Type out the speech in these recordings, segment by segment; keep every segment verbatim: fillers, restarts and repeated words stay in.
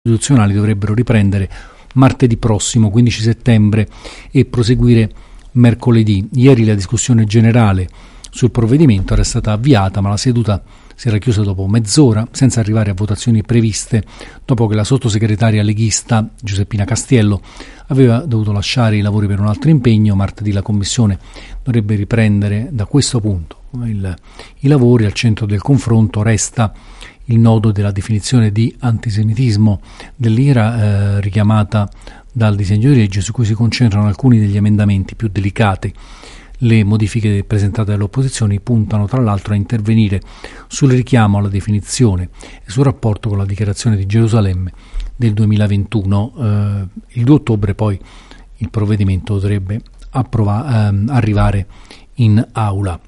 costituzionali dovrebbero riprendere martedì prossimo, quindici settembre, e proseguire mercoledì. Ieri la discussione generale sul provvedimento era stata avviata, ma la seduta si era chiusa dopo mezz'ora, senza arrivare a votazioni previste, dopo che la sottosegretaria leghista Giuseppina Castiello aveva dovuto lasciare i lavori per un altro impegno. Martedì la Commissione dovrebbe riprendere da questo punto il, i lavori. Al centro del confronto resta il nodo della definizione di antisemitismo dell'Ira, eh, richiamata dal disegno di legge, su cui si concentrano alcuni degli emendamenti più delicati. Le modifiche presentate dalle opposizioni puntano tra l'altro a intervenire sul richiamo alla definizione e sul rapporto con la dichiarazione di Gerusalemme del duemilaventuno. Eh, il due ottobre poi il provvedimento dovrebbe approva- ehm, arrivare in aula.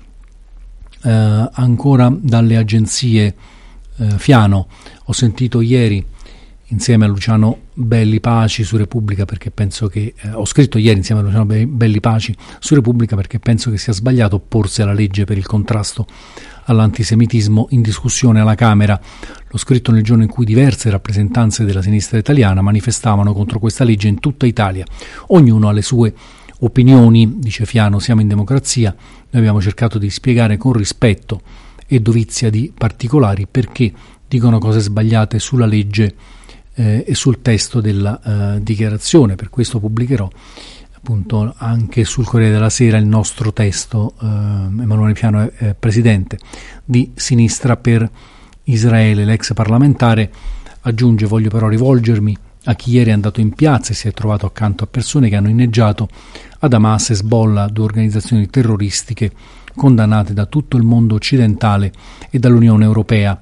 Eh, ancora dalle agenzie eh, Fiano, ho sentito ieri insieme a Luciano Belli Paci su Repubblica, perché penso che eh, ho scritto ieri insieme a Luciano Belli Paci su Repubblica perché penso che sia sbagliato opporsi alla legge per il contrasto all'antisemitismo in discussione alla Camera. L'ho scritto nel giorno in cui diverse rappresentanze della sinistra italiana manifestavano contro questa legge in tutta Italia. Ognuno ha le sue opinioni, dice Fiano, siamo in democrazia, noi abbiamo cercato di spiegare con rispetto e dovizia di particolari perché dicono cose sbagliate sulla legge Eh, e sul testo della eh, dichiarazione. Per questo pubblicherò appunto anche sul Corriere della Sera il nostro testo. eh, Emanuele Fiano è, è presidente di Sinistra per Israele. L'ex parlamentare aggiunge: voglio però rivolgermi a chi ieri è andato in piazza e si è trovato accanto a persone che hanno inneggiato ad Hamas e Hezbollah, due organizzazioni terroristiche condannate da tutto il mondo occidentale e dall'Unione Europea.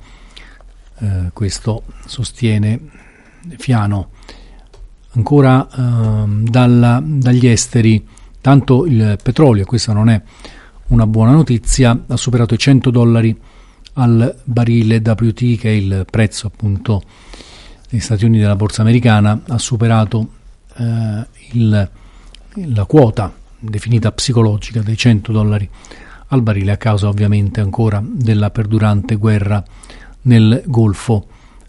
Eh, questo sostiene Fiano. Ancora ehm, dalla, dagli esteri, tanto il petrolio, questa non è una buona notizia, ha superato i cento dollari al barile. W T I, che è il prezzo appunto degli Stati Uniti della borsa americana, ha superato eh, il, la quota definita psicologica dei cento dollari al barile, a causa ovviamente ancora della perdurante guerra nel Golfo.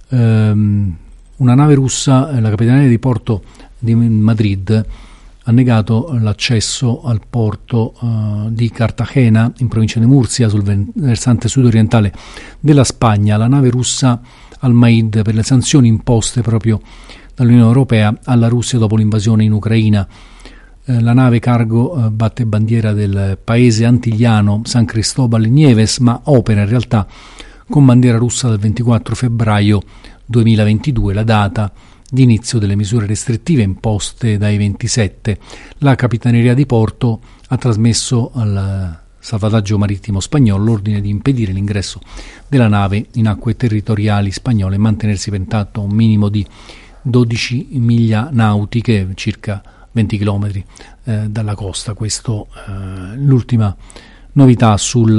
Ehm, Una nave russa, la Capitaneria di Porto di Madrid, ha negato l'accesso al porto uh, di Cartagena, in provincia di Murcia, sul versante sudorientale della Spagna. La nave russa Al-Maid, per le sanzioni imposte proprio dall'Unione Europea alla Russia dopo l'invasione in Ucraina. Eh, la nave cargo uh, batte bandiera del paese antigliano San Cristobal Nieves, ma opera in realtà con bandiera russa dal ventiquattro febbraio duemilaventidue, la data di inizio delle misure restrittive imposte dai ventisette. La Capitaneria di Porto ha trasmesso al salvataggio marittimo spagnolo l'ordine di impedire l'ingresso della nave in acque territoriali spagnole e mantenersi per intanto a un minimo di dodici miglia nautiche, circa venti chilometri eh, dalla costa. Questo eh, l'ultima novità sul,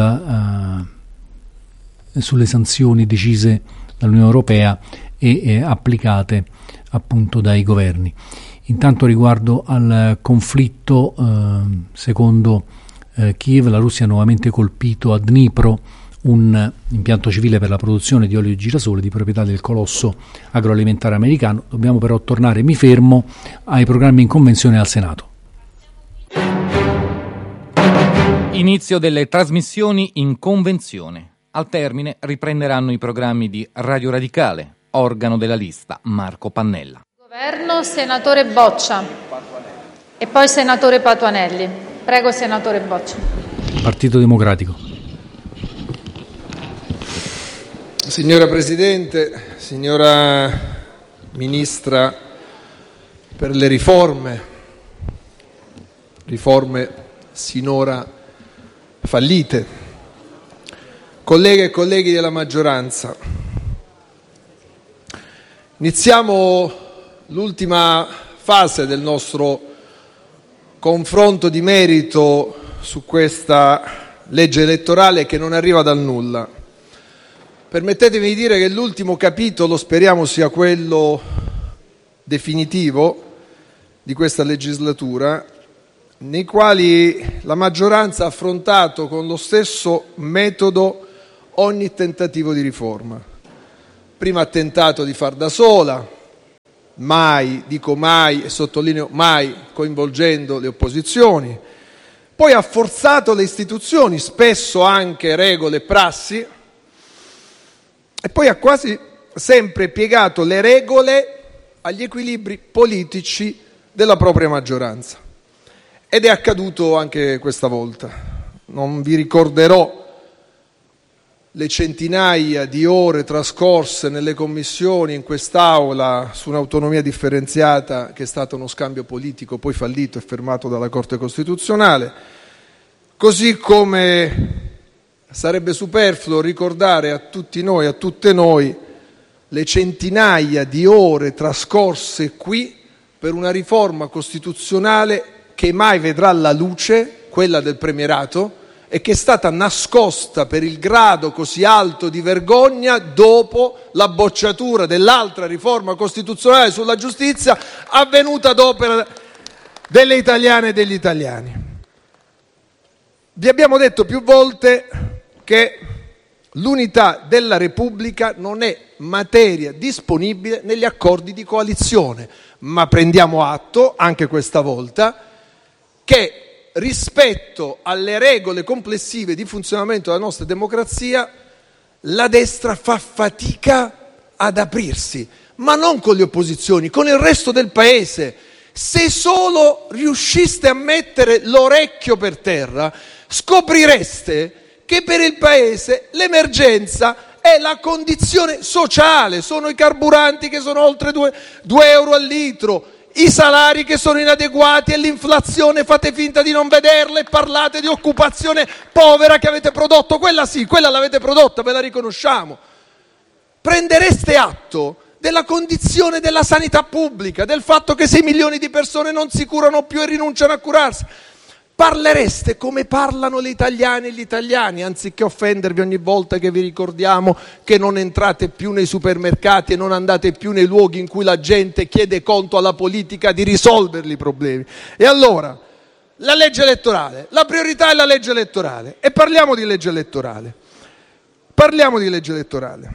eh, sulle sanzioni decise dall'Unione Europea e eh, applicate appunto dai governi. Intanto, riguardo al conflitto, eh, secondo eh, Kiev, la Russia ha nuovamente colpito a Dnipro un impianto civile per la produzione di olio di girasole di proprietà del colosso agroalimentare americano. Dobbiamo però tornare, mi fermo, ai programmi in convenzione al Senato. Inizio delle trasmissioni in convenzione. Al termine riprenderanno i programmi di Radio Radicale, organo della lista Marco Pannella. Governo, senatore Boccia e poi senatore Patuanelli. Prego, senatore Boccia. Partito Democratico. Signora Presidente, signora Ministra per le riforme, riforme sinora fallite, colleghe e colleghi della maggioranza, iniziamo l'ultima fase del nostro confronto di merito su questa legge elettorale che non arriva dal nulla. Permettetemi di dire che l'ultimo capitolo speriamo sia quello definitivo di questa legislatura, nei quali la maggioranza ha affrontato con lo stesso metodo ogni tentativo di riforma. Prima ha tentato di far da sola, mai, dico mai e sottolineo mai, coinvolgendo le opposizioni. Poi ha forzato le istituzioni, spesso anche regole e prassi, e poi ha quasi sempre piegato le regole agli equilibri politici della propria maggioranza. Ed è accaduto anche questa volta. Non vi ricorderò le centinaia di ore trascorse nelle commissioni, in quest'Aula, su un'autonomia differenziata che è stato uno scambio politico poi fallito e fermato dalla Corte Costituzionale, così come sarebbe superfluo ricordare a tutti noi, a tutte noi, le centinaia di ore trascorse qui per una riforma costituzionale che mai vedrà la luce, quella del premierato, e che è stata nascosta per il grado così alto di vergogna dopo la bocciatura dell'altra riforma costituzionale sulla giustizia avvenuta ad opera delle italiane e degli italiani. Vi abbiamo detto più volte che l'unità della Repubblica non è materia disponibile negli accordi di coalizione, ma prendiamo atto, anche questa volta, che rispetto alle regole complessive di funzionamento della nostra democrazia la destra fa fatica ad aprirsi, ma non con le opposizioni, con il resto del paese. Se solo riusciste a mettere l'orecchio per terra, scoprireste che per il paese l'emergenza è la condizione sociale, sono i carburanti che sono oltre due euro al litro, i salari che sono inadeguati e l'inflazione fate finta di non vederla e parlate di occupazione povera che avete prodotto. Quella sì, quella l'avete prodotta, ve la riconosciamo. Prendereste atto della condizione della sanità pubblica, del fatto che sei milioni di persone non si curano più e rinunciano a curarsi. Parlereste come parlano le italiane e gli italiani, anziché offendervi ogni volta che vi ricordiamo che non entrate più nei supermercati e non andate più nei luoghi in cui la gente chiede conto alla politica di risolverli i problemi. E allora, la legge elettorale, la priorità è la legge elettorale. E parliamo di legge elettorale. Parliamo di legge elettorale.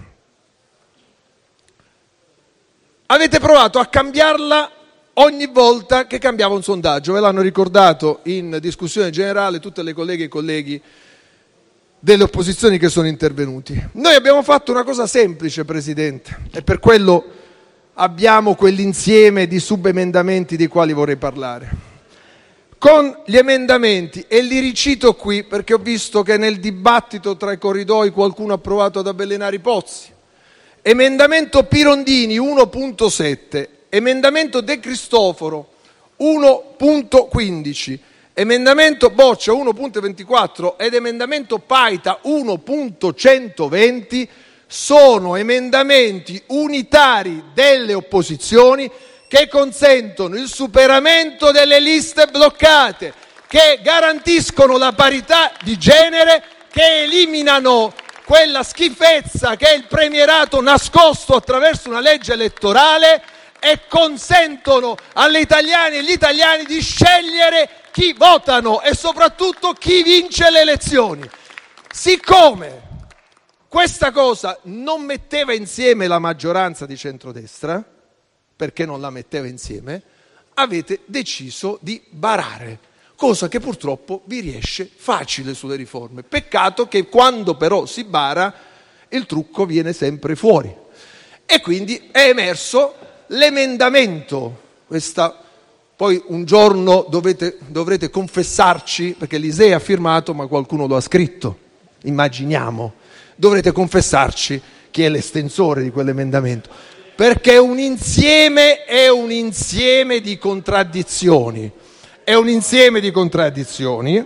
Avete provato a cambiarla ogni volta che cambiava un sondaggio, ve l'hanno ricordato in discussione generale tutte le colleghe e colleghi delle opposizioni che sono intervenuti. Noi abbiamo fatto una cosa semplice, Presidente, e per quello abbiamo quell'insieme di subemendamenti dei quali vorrei parlare. Con gli emendamenti, e li ricito qui perché ho visto che nel dibattito tra i corridoi qualcuno ha provato ad avvelenare i pozzi, emendamento Pirondini uno punto sette, emendamento De Cristofaro uno punto quindici, emendamento Boccia uno punto ventiquattro ed emendamento Paita uno punto centoventi sono emendamenti unitari delle opposizioni che consentono il superamento delle liste bloccate, che garantiscono la parità di genere, che eliminano quella schifezza che è il premierato nascosto attraverso una legge elettorale e consentono alle italiane e agli italiani di scegliere chi votano e soprattutto chi vince le elezioni. Siccome questa cosa non metteva insieme la maggioranza di centrodestra, perché non la metteva insieme, avete deciso di barare, cosa che purtroppo vi riesce facile sulle riforme. Peccato che quando però si bara il trucco viene sempre fuori. E quindi è emerso l'emendamento, questa, poi un giorno dovete, dovrete confessarci, perché l'I S E E ha firmato ma qualcuno lo ha scritto, immaginiamo, dovrete confessarci chi è l'estensore di quell'emendamento, perché un insieme è un insieme di contraddizioni, è un insieme di contraddizioni,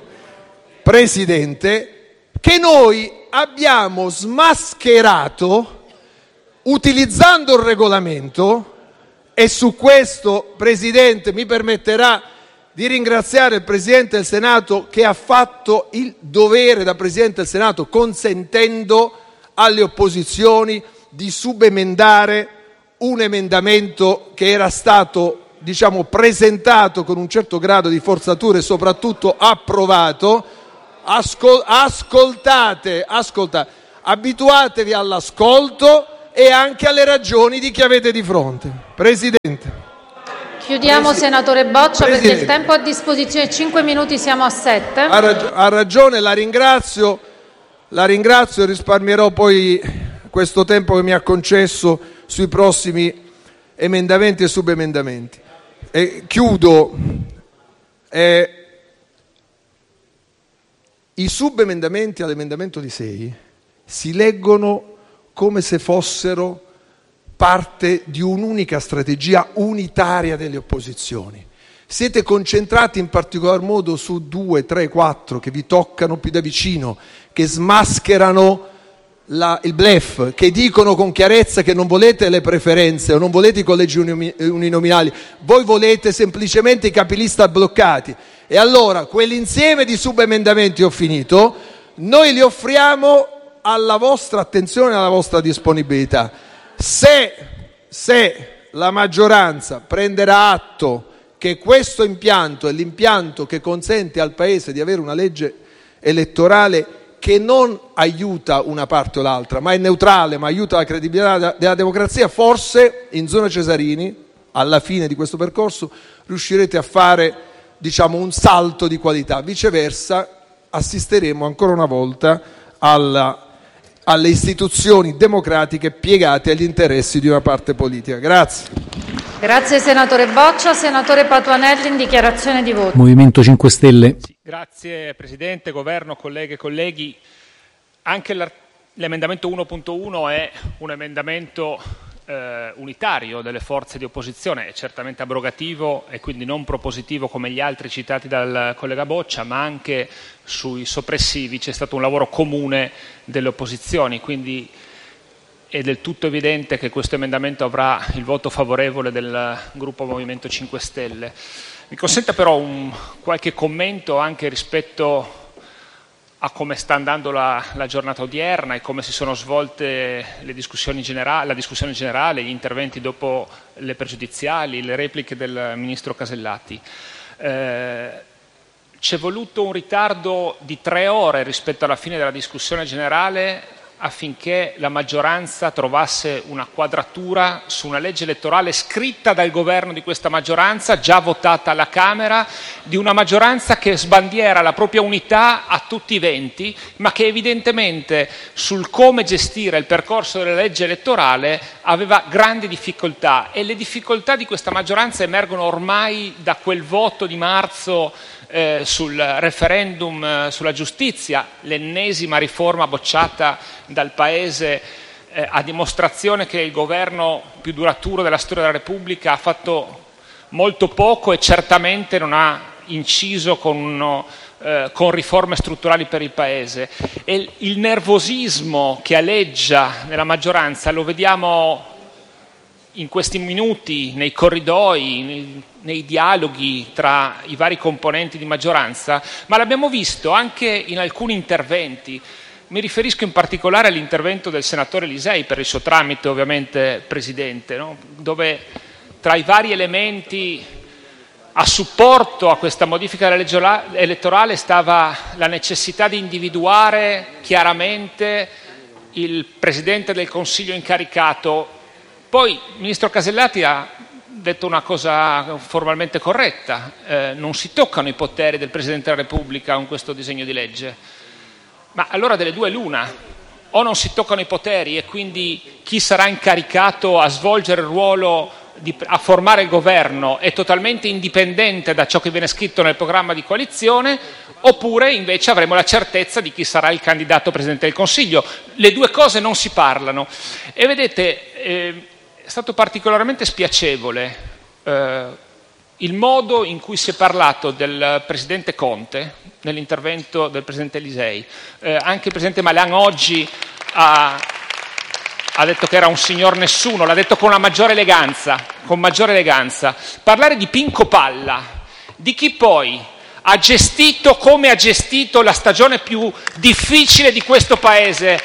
Presidente, che noi abbiamo smascherato utilizzando il regolamento. E su questo, Presidente, mi permetterà di ringraziare il Presidente del Senato che ha fatto il dovere da Presidente del Senato consentendo alle opposizioni di subemendare un emendamento che era stato, diciamo, presentato con un certo grado di forzatura e soprattutto approvato. Ascol- ascoltate, ascoltate, abituatevi all'ascolto e anche alle ragioni di chi avete di fronte. Presidente. Chiudiamo, Presi- senatore Boccia, Presidente. perché il tempo a disposizione, cinque minuti, siamo a sette. Ha, rag- ha ragione, la ringrazio, la ringrazio e risparmierò poi questo tempo che mi ha concesso sui prossimi emendamenti e subemendamenti. E chiudo. Eh, I subemendamenti all'emendamento di sei si leggono come se fossero parte di un'unica strategia unitaria delle opposizioni. Siete concentrati in particolar modo su due, tre, quattro che vi toccano più da vicino, che smascherano la, il bluff, che dicono con chiarezza che non volete le preferenze o non volete i collegi uninominali, voi volete semplicemente i capilista bloccati. E allora quell'insieme di subemendamenti, ho finito, noi li offriamo alla vostra attenzione e alla vostra disponibilità. Se, se la maggioranza prenderà atto che questo impianto è l'impianto che consente al Paese di avere una legge elettorale che non aiuta una parte o l'altra, ma è neutrale, ma aiuta la credibilità della democrazia, forse in zona Cesarini, alla fine di questo percorso, riuscirete a fare, diciamo, un salto di qualità. Viceversa, assisteremo ancora una volta alla alle istituzioni democratiche piegate agli interessi di una parte politica. Grazie. Grazie senatore Boccia. Senatore Patuanelli, in dichiarazione di voto. Movimento cinque Stelle. Sì, grazie Presidente, Governo, colleghe e colleghi. Anche l'emendamento uno punto uno è un emendamento eh, unitario delle forze di opposizione, è certamente abrogativo e quindi non propositivo come gli altri citati dal collega Boccia, ma anche sui soppressivi c'è stato un lavoro comune delle opposizioni, quindi è del tutto evidente che questo emendamento avrà il voto favorevole del gruppo Movimento cinque Stelle. Mi consenta però un qualche commento anche rispetto a come sta andando la, la giornata odierna e come si sono svolte le discussioni generali, la discussione generale, gli interventi dopo le pregiudiziali, le repliche del Ministro Casellati. Eh, c'è voluto un ritardo di tre ore rispetto alla fine della discussione generale affinché la maggioranza trovasse una quadratura su una legge elettorale scritta dal governo di questa maggioranza, già votata alla Camera, di una maggioranza che sbandiera la propria unità a tutti i venti, ma che evidentemente sul come gestire il percorso della legge elettorale aveva grandi difficoltà, e le difficoltà di questa maggioranza emergono ormai da quel voto di marzo Eh, sul referendum eh, sulla giustizia, l'ennesima riforma bocciata dal Paese, eh, a dimostrazione che il governo più duraturo della storia della Repubblica ha fatto molto poco e certamente non ha inciso con, uno, eh, con riforme strutturali per il Paese. E il nervosismo che aleggia nella maggioranza lo vediamo in questi minuti nei corridoi, nei, nei dialoghi tra i vari componenti di maggioranza, ma l'abbiamo visto anche in alcuni interventi. Mi riferisco in particolare all'intervento del senatore Lisei, per il suo tramite ovviamente, Presidente, no? Dove tra i vari elementi a supporto a questa modifica della legge elettorale stava la necessità di individuare chiaramente il Presidente del Consiglio incaricato. Poi il Ministro Casellati ha detto una cosa formalmente corretta, eh, non si toccano i poteri del Presidente della Repubblica con questo disegno di legge. Ma allora delle due l'una, o non si toccano i poteri e quindi chi sarà incaricato a svolgere il ruolo, di, a formare il governo è totalmente indipendente da ciò che viene scritto nel programma di coalizione, oppure invece avremo la certezza di chi sarà il candidato Presidente del Consiglio. Le due cose non si parlano. E vedete, eh, è stato particolarmente spiacevole eh, il modo in cui si è parlato del Presidente Conte nell'intervento del Presidente Lisei. Eh, anche il Presidente Malan oggi ha, ha detto che era un signor nessuno, l'ha detto con una maggiore eleganza, con maggiore eleganza. Parlare di Pinco Palla, di chi poi ha gestito come ha gestito la stagione più difficile di questo Paese,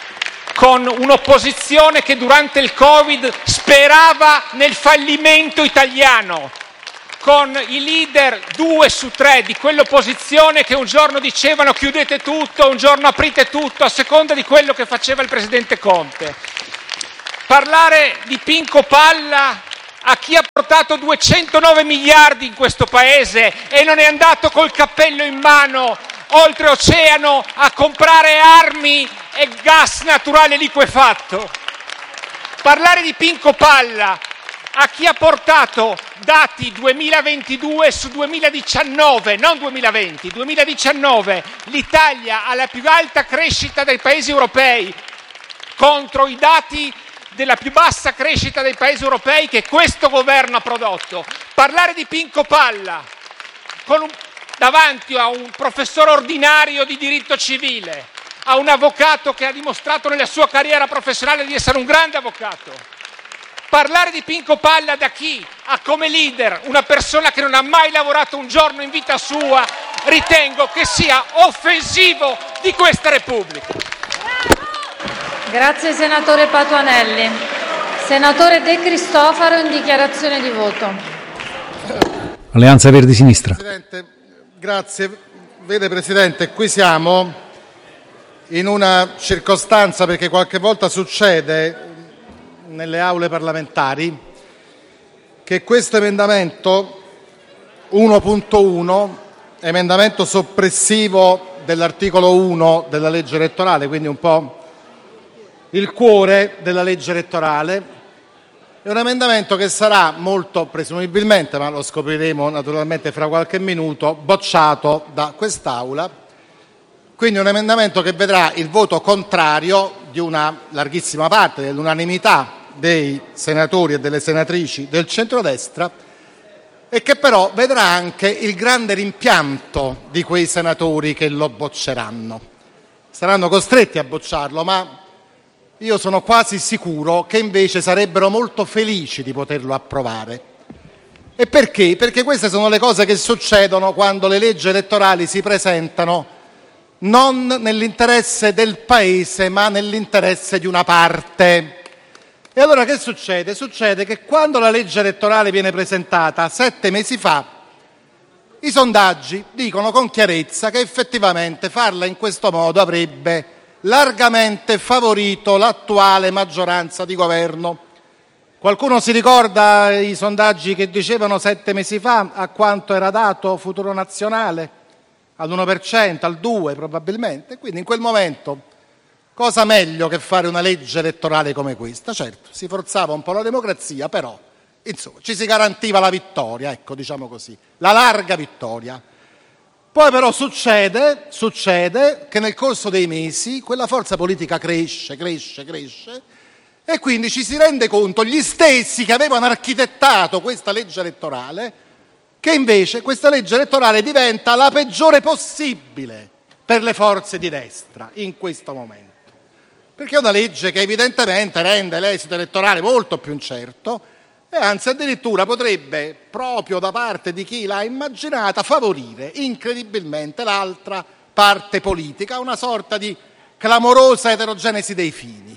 con un'opposizione che durante il Covid sperava nel fallimento italiano, con i leader, due su tre di quell'opposizione, che un giorno dicevano chiudete tutto, un giorno aprite tutto, a seconda di quello che faceva il Presidente Conte. parlare di Pinco Palla a chi ha portato duecentonove miliardi in questo paese e non è andato col cappello in mano oltreoceano a comprare armi e gas naturale liquefatto. Parlare di Pinco Palla a chi ha portato dati duemilaventidue su duemiladiciannove, non duemilaventi, duemiladiciannove, l'Italia ha la più alta crescita dei paesi europei contro i dati della più bassa crescita dei paesi europei che questo governo ha prodotto. Parlare di Pinco Palla con un, davanti a un professore ordinario di diritto civile, a un avvocato che ha dimostrato nella sua carriera professionale di essere un grande avvocato. Parlare di Pinco Palla da chi ha come leader una persona che non ha mai lavorato un giorno in vita sua, ritengo che sia offensivo di questa Repubblica. Grazie senatore Patuanelli. Senatore De Cristofaro in dichiarazione di voto. Alleanza Verdi Sinistra. Presidente, grazie. Vede Presidente, qui siamo in una circostanza, perché qualche volta succede nelle aule parlamentari che questo emendamento uno punto uno, emendamento soppressivo dell'articolo uno della legge elettorale, quindi un po' il cuore della legge elettorale, è un emendamento che sarà molto presumibilmente, ma lo scopriremo naturalmente fra qualche minuto, bocciato da quest'Aula. Quindi un emendamento che vedrà il voto contrario di una larghissima parte, dell'unanimità dei senatori e delle senatrici del centrodestra, e che però vedrà anche il grande rimpianto di quei senatori che lo bocceranno. Saranno costretti a bocciarlo, ma io sono quasi sicuro che invece sarebbero molto felici di poterlo approvare. E perché? Perché queste sono le cose che succedono quando le leggi elettorali si presentano non nell'interesse del Paese, ma nell'interesse di una parte. E allora che succede? Succede che quando la legge elettorale viene presentata sette mesi fa, i sondaggi dicono con chiarezza che effettivamente farla in questo modo avrebbe largamente favorito l'attuale maggioranza di governo. Qualcuno si ricorda i sondaggi che dicevano sette mesi fa a quanto era dato Futuro Nazionale? All'uno per cento, al due per cento probabilmente. Quindi in quel momento cosa meglio che fare una legge elettorale come questa? Certo, si forzava un po' la democrazia, però insomma ci si garantiva la vittoria, ecco, diciamo così, la larga vittoria. Poi però succede, succede che nel corso dei mesi quella forza politica cresce, cresce, cresce e quindi ci si rende conto, gli stessi che avevano architettato questa legge elettorale, che invece questa legge elettorale diventa la peggiore possibile per le forze di destra in questo momento. Perché è una legge che evidentemente rende l'esito elettorale molto più incerto e anzi addirittura potrebbe, proprio da parte di chi l'ha immaginata, favorire incredibilmente l'altra parte politica, una sorta di clamorosa eterogenesi dei fini.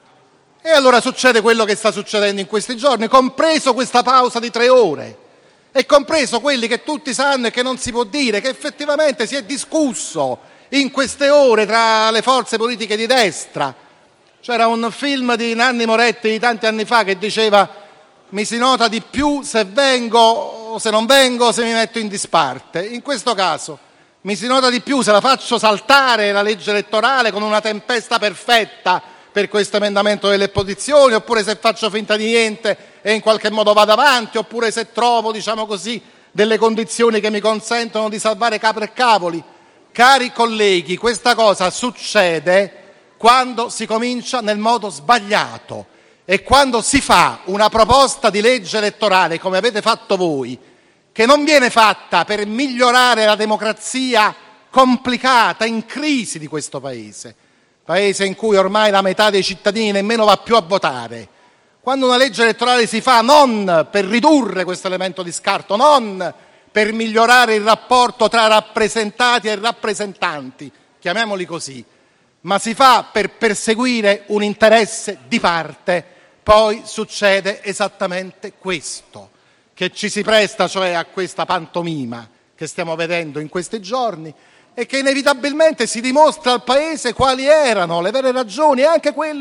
E allora succede quello che sta succedendo in questi giorni, compreso questa pausa di tre ore e compreso quelli che tutti sanno e che non si può dire, che effettivamente si è discusso in queste ore tra le forze politiche di destra. C'era un film di Nanni Moretti di tanti anni fa che diceva: mi si nota di più se vengo o se non vengo, se mi metto in disparte. In questo caso mi si nota di più se la faccio saltare la legge elettorale con una tempesta perfetta per questo emendamento delle opposizioni, oppure se faccio finta di niente e in qualche modo vado avanti, oppure se trovo, diciamo così, delle condizioni che mi consentono di salvare capre e cavoli. Cari colleghi, questa cosa succede quando si comincia nel modo sbagliato. E quando si fa una proposta di legge elettorale, come avete fatto voi, che non viene fatta per migliorare la democrazia complicata, in crisi di questo Paese, Paese in cui ormai la metà dei cittadini nemmeno va più a votare, quando una legge elettorale si fa non per ridurre questo elemento di scarto, non per migliorare il rapporto tra rappresentati e rappresentanti, chiamiamoli così, ma si fa per perseguire un interesse di parte, poi succede esattamente questo, che ci si presta cioè a questa pantomima che stiamo vedendo in questi giorni e che inevitabilmente si dimostra al Paese quali erano le vere ragioni e anche quello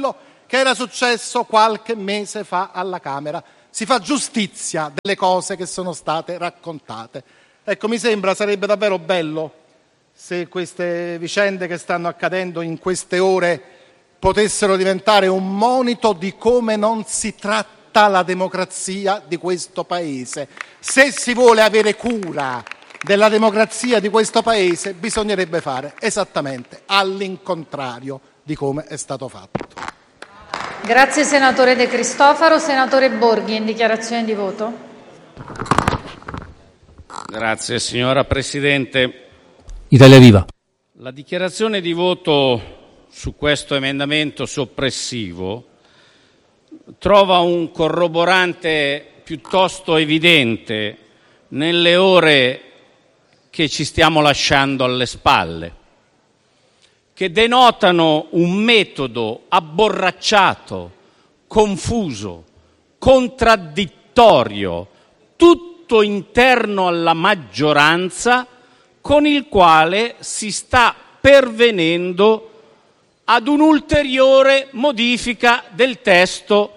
che era successo qualche mese fa alla Camera. Si fa giustizia delle cose che sono state raccontate. Ecco, mi sembra sarebbe davvero bello se queste vicende che stanno accadendo in queste ore potessero diventare un monito di come non si tratta la democrazia di questo Paese. Se si vuole avere cura della democrazia di questo Paese, bisognerebbe fare esattamente all'incontrario di come è stato fatto. Grazie senatore De Cristofaro. Senatore Borghi, in dichiarazione di voto. Grazie signora Presidente. Italia Viva. La dichiarazione di voto su questo emendamento soppressivo trova un corroborante piuttosto evidente nelle ore che ci stiamo lasciando alle spalle, che denotano un metodo abborracciato, confuso, contraddittorio, tutto interno alla maggioranza, con il quale si sta pervenendo ad un'ulteriore modifica del testo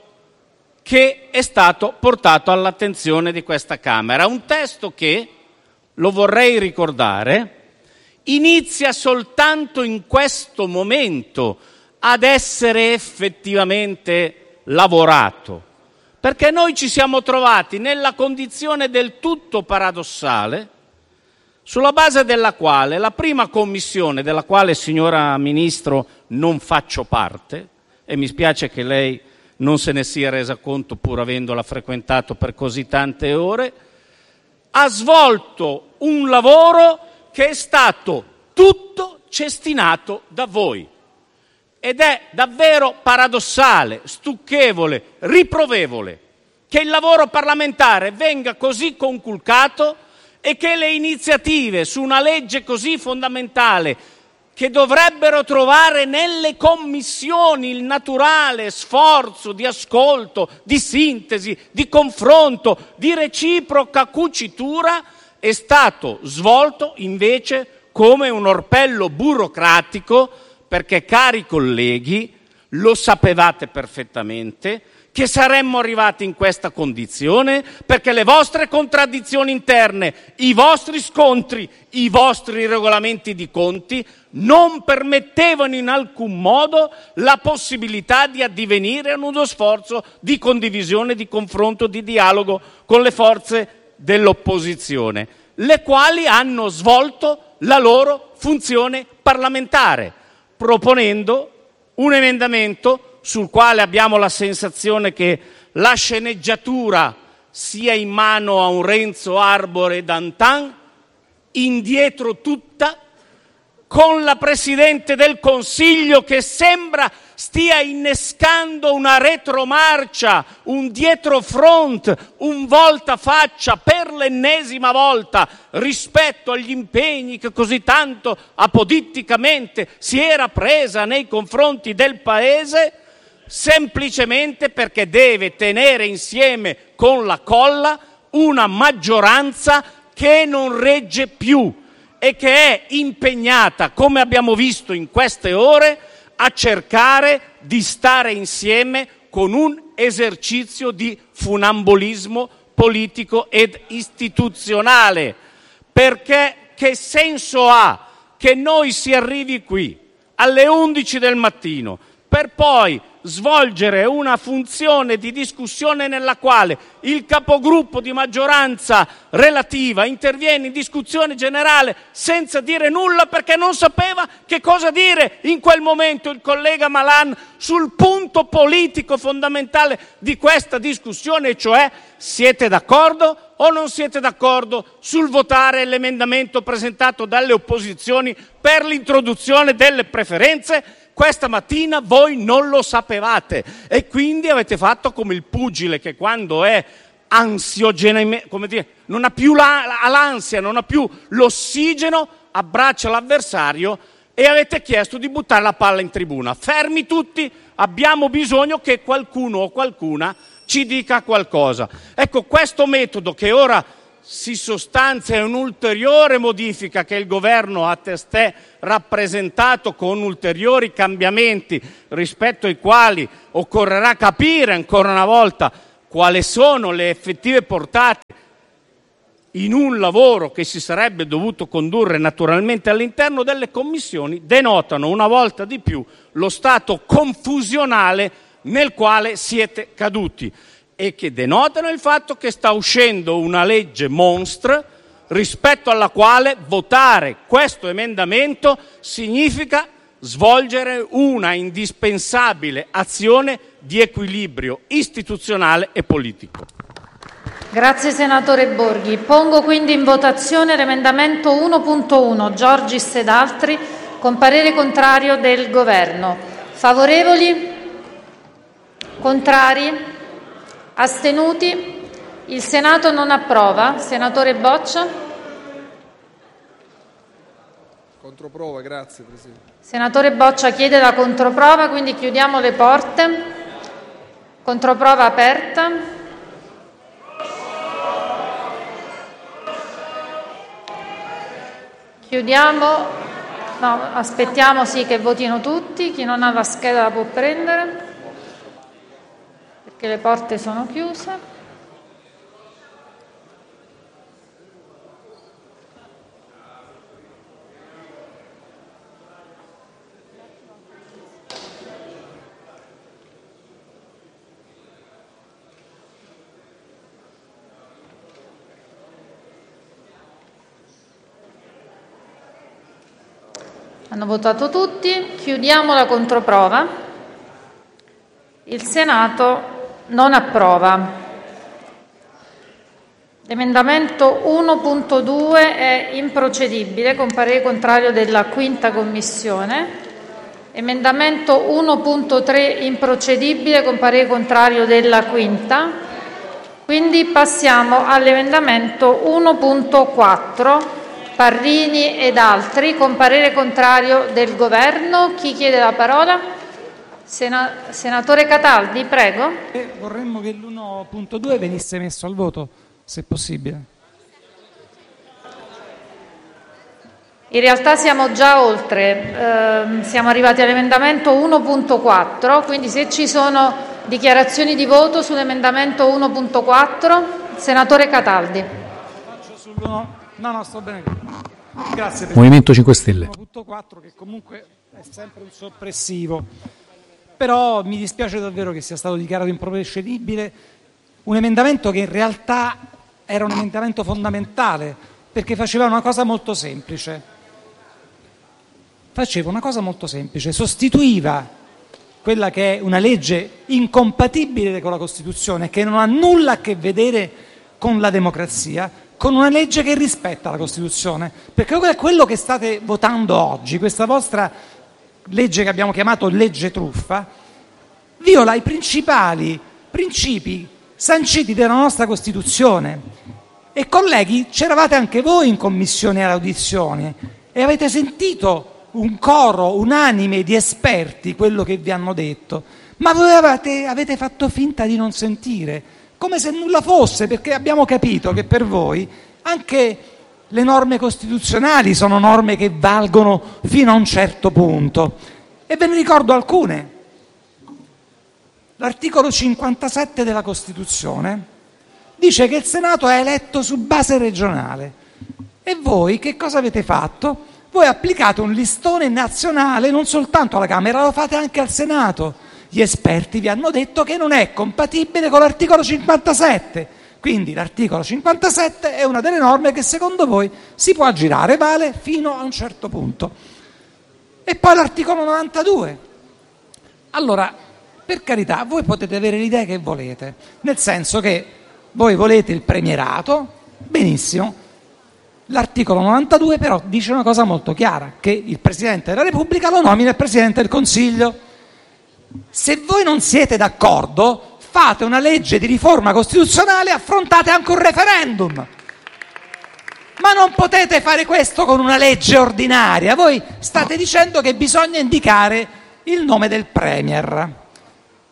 che è stato portato all'attenzione di questa Camera. Un testo che, lo vorrei ricordare, inizia soltanto in questo momento ad essere effettivamente lavorato, perché noi ci siamo trovati nella condizione del tutto paradossale sulla base della quale la prima commissione, della quale, signora Ministro, non faccio parte, e mi spiace che lei non se ne sia resa conto pur avendola frequentato per così tante ore, ha svolto un lavoro che è stato tutto cestinato da voi. Ed è davvero paradossale, stucchevole, riprovevole che il lavoro parlamentare venga così conculcato e che le iniziative su una legge così fondamentale, che dovrebbero trovare nelle commissioni il naturale sforzo di ascolto, di sintesi, di confronto, di reciproca cucitura, è stato svolto invece come un orpello burocratico, perché, cari colleghi, lo sapevate perfettamente che saremmo arrivati in questa condizione perché le vostre contraddizioni interne, i vostri scontri, i vostri regolamenti di conti non permettevano in alcun modo la possibilità di addivenire ad uno sforzo di condivisione, di confronto, di dialogo con le forze dell'opposizione, le quali hanno svolto la loro funzione parlamentare, proponendo un emendamento sul quale abbiamo la sensazione che la sceneggiatura sia in mano a un Renzo Arbore d'antan, indietro tutta, con la Presidente del Consiglio che sembra stia innescando una retromarcia, un dietrofront, un voltafaccia per l'ennesima volta rispetto agli impegni che così tanto apoditticamente si era presa nei confronti del Paese, semplicemente perché deve tenere insieme con la colla una maggioranza che non regge più e che è impegnata, come abbiamo visto in queste ore, a cercare di stare insieme con un esercizio di funambolismo politico ed istituzionale. Perché che senso ha che noi si arrivi qui alle undici del mattino per poi svolgere una funzione di discussione nella quale il capogruppo di maggioranza relativa interviene in discussione generale senza dire nulla perché non sapeva che cosa dire in quel momento il collega Malan sul punto politico fondamentale di questa discussione, cioè siete d'accordo o non siete d'accordo sul votare l'emendamento presentato dalle opposizioni per l'introduzione delle preferenze? Questa mattina voi non lo sapevate e quindi avete fatto come il pugile che quando è ansiogene, come dire, non ha più la, l'ansia, non ha più l'ossigeno, abbraccia l'avversario e avete chiesto di buttare la palla in tribuna. Fermi tutti, abbiamo bisogno che qualcuno o qualcuna ci dica qualcosa. Ecco, questo metodo che ora si sostanzia un'ulteriore modifica che il governo ha testé rappresentato con ulteriori cambiamenti rispetto ai quali occorrerà capire ancora una volta quali sono le effettive portate in un lavoro che si sarebbe dovuto condurre naturalmente all'interno delle commissioni, denotano una volta di più lo stato confusionale nel quale siete caduti e che denotano il fatto che sta uscendo una legge monstre rispetto alla quale votare questo emendamento significa svolgere una indispensabile azione di equilibrio istituzionale e politico. Grazie senatore Borghi. Pongo quindi in votazione l'emendamento uno punto uno Giorgis ed altri con parere contrario del Governo. Favorevoli? Contrari? Astenuti? Il Senato non approva. Senatore Boccia? Controprova, grazie Presidente. Senatore Boccia chiede la controprova, quindi chiudiamo le porte. Controprova aperta. Chiudiamo, no, aspettiamo sì che votino tutti, chi non ha la scheda la può prendere, perché le porte sono chiuse. Hanno votato tutti, chiudiamo la controprova. Il Senato non approva. L'emendamento uno punto due è improcedibile con parere contrario della quinta Commissione. Emendamento uno punto tre improcedibile con parere contrario della quinta. Quindi passiamo all'emendamento uno punto quattro. Parrini ed altri con parere contrario del Governo. Chi chiede la parola? Sena- Senatore Cataldi, prego. Eh, vorremmo che l'uno punto due venisse messo al voto, se possibile. In realtà siamo già oltre, ehm, siamo arrivati all'emendamento uno punto quattro, quindi se ci sono dichiarazioni di voto sull'emendamento uno punto quattro, Senatore Cataldi. Faccio sull'uno. No, no, sto bene. Grazie Presidente. Movimento cinque Stelle. uno punto quattro che comunque è sempre un soppressivo. Però mi dispiace davvero che sia stato dichiarato improcedibile un emendamento che in realtà era un emendamento fondamentale, perché faceva una cosa molto semplice. Faceva una cosa molto semplice, sostituiva quella che è una legge incompatibile con la Costituzione, che non ha nulla a che vedere con la democrazia, con una legge che rispetta la Costituzione, perché quello che state votando oggi, questa vostra legge che abbiamo chiamato legge truffa, viola i principali principi sanciti dalla nostra Costituzione. E colleghi, c'eravate anche voi in commissione alle audizioni e avete sentito un coro unanime di esperti quello che vi hanno detto, ma voi avete, avete fatto finta di non sentire, come se nulla fosse, perché abbiamo capito che per voi anche le norme costituzionali sono norme che valgono fino a un certo punto. E ve ne ricordo alcune. L'articolo cinquantasette della Costituzione dice che il Senato è eletto su base regionale. E voi che cosa avete fatto? Voi applicate un listone nazionale non soltanto alla Camera, lo fate anche al Senato. Gli esperti vi hanno detto che non è compatibile con l'articolo cinquantasette, quindi l'articolo cinquantasette è una delle norme che secondo voi si può aggirare, vale fino a un certo punto. E poi l'articolo novantadue. Allora, per carità, voi potete avere l'idea che volete, nel senso che voi volete il premierato, benissimo. L'articolo novantadue però dice una cosa molto chiara, che il Presidente della Repubblica lo nomina il Presidente del Consiglio. Se voi non siete d'accordo, fate una legge di riforma costituzionale e affrontate anche un referendum. Ma non potete fare questo con una legge ordinaria. Voi state dicendo che bisogna indicare il nome del Premier.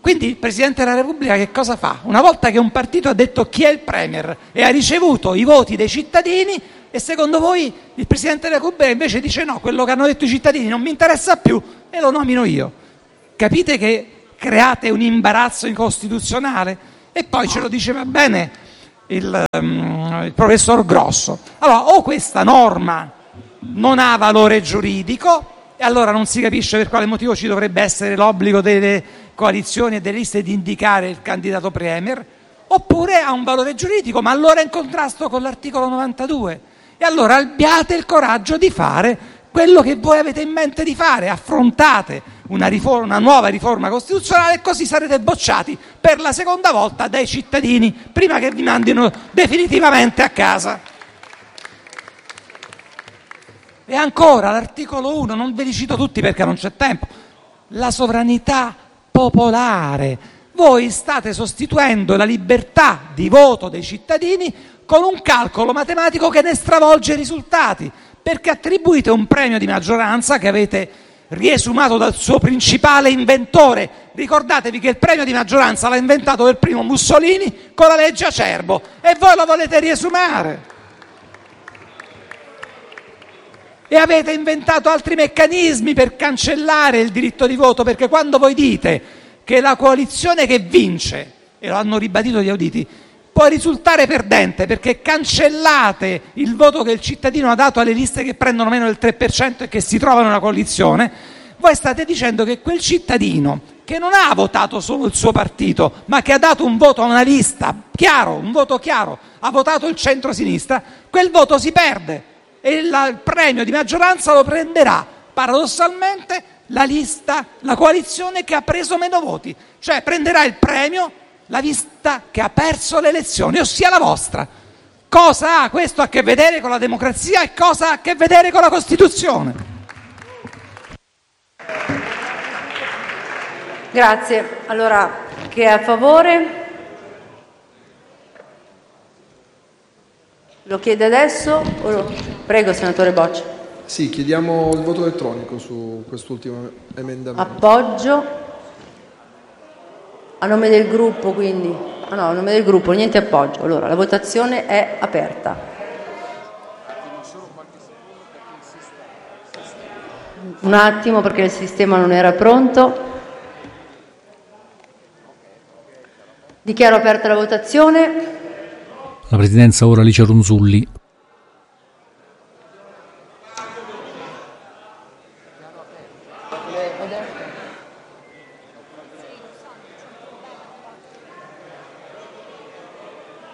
Quindi il Presidente della Repubblica che cosa fa? Una volta che un partito ha detto chi è il Premier e ha ricevuto i voti dei cittadini, e secondo voi il Presidente della Repubblica invece dice no, quello che hanno detto i cittadini non mi interessa più e lo nomino io. Capite che create un imbarazzo incostituzionale? E poi ce lo diceva bene il, um, il professor Grosso. Allora, o questa norma non ha valore giuridico, e allora non si capisce per quale motivo ci dovrebbe essere l'obbligo delle coalizioni e delle liste di indicare il candidato Premier, oppure ha un valore giuridico, ma allora è in contrasto con l'articolo novantadue. E allora abbiate il coraggio di fare quello che voi avete in mente di fare, affrontate una, riforma, una nuova riforma costituzionale e così sarete bocciati per la seconda volta dai cittadini prima che vi mandino definitivamente a casa. E ancora l'articolo uno, non ve li cito tutti perché non c'è tempo, la sovranità popolare. Voi state sostituendo la libertà di voto dei cittadini con un calcolo matematico che ne stravolge i risultati, perché attribuite un premio di maggioranza che avete riesumato dal suo principale inventore. Ricordatevi che il premio di maggioranza l'ha inventato per primo Mussolini con la legge Acerbo e voi lo volete riesumare. E avete inventato altri meccanismi per cancellare il diritto di voto, perché quando voi dite che la coalizione che vince, e lo hanno ribadito gli auditi, può risultare perdente perché cancellate il voto che il cittadino ha dato alle liste che prendono meno del tre per cento e che si trovano in una coalizione, voi state dicendo che quel cittadino che non ha votato solo il suo partito, ma che ha dato un voto a una lista chiaro, un voto chiaro, ha votato il centro-sinistra, quel voto si perde e la, il premio di maggioranza lo prenderà paradossalmente la lista, la coalizione che ha preso meno voti, cioè prenderà il premio la lista che ha perso le elezioni, ossia la vostra. Cosa ha questo a che vedere con la democrazia e cosa ha a che vedere con la Costituzione? Grazie. Allora, chi è a favore? Lo chiede adesso? O lo... Prego, senatore Boccia. Sì, chiediamo il voto elettronico su quest'ultimo emendamento. Appoggio. A nome del gruppo, quindi. Ah no, a nome del gruppo, niente appoggio. Allora, la votazione è aperta. Un attimo perché il sistema non era pronto. Dichiaro aperta la votazione. La Presidenza ora Alice Ronzulli.